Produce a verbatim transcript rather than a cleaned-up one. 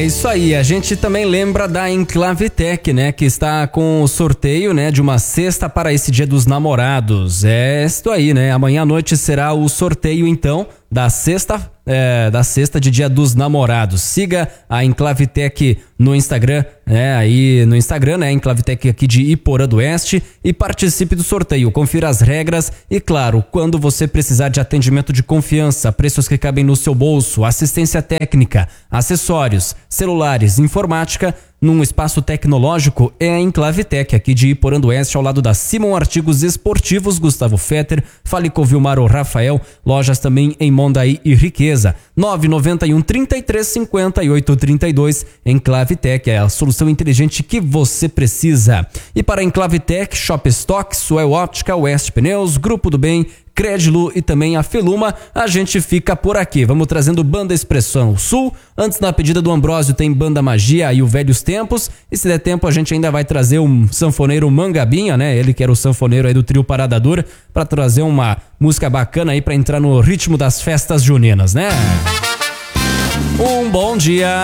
isso aí, a gente também lembra da Enclavitec, né, que está com o sorteio, né, de uma cesta para esse Dia dos Namorados. É isso aí, né, amanhã à noite será o sorteio, então, da sexta, é, da sexta de Dia dos Namorados. Siga a Enclavitec no Instagram, né, aí no Instagram, né, Enclavitec aqui de Iporã do Oeste, e participe do sorteio. Confira as regras e, claro, quando você precisar de atendimento de confiança, preços que cabem no seu bolso, assistência técnica, acessórios, celulares, informática, num espaço tecnológico, é a Enclavitec, aqui de Iporã do Oeste, ao lado da Simon Artigos Esportivos, Gustavo Fetter, fale com Vilmar ou Rafael, lojas também em Mondaí e Riqueza. nove nove um, trinta e três, cinquenta e oito, trinta e dois, Enclavitec é a solução inteligente que você precisa. E para a Enclavitec, Shop Stock, Suel Óptica, West Pneus, Grupo do Bem, Crédilo e também a Feluma, a gente fica por aqui. Vamos trazendo Banda Expressão Sul. Antes, na pedida do Ambrósio, tem Banda Magia e o Velhos Tempos. E se der tempo, a gente ainda vai trazer um sanfoneiro Mangabinha, né? Ele que era o sanfoneiro aí do trio Parada Dura, para trazer uma música bacana aí para entrar no ritmo das festas juninas, né? Um bom dia.